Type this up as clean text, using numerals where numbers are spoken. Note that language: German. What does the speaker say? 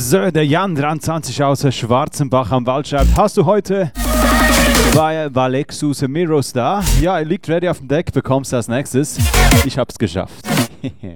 So, der Jan 23 aus Schwarzenbach am Wald schreibt: Hast du heute bei Valexus Miros da? Ja, er liegt ready auf dem Deck, bekommst du als nächstes. Ich hab's geschafft.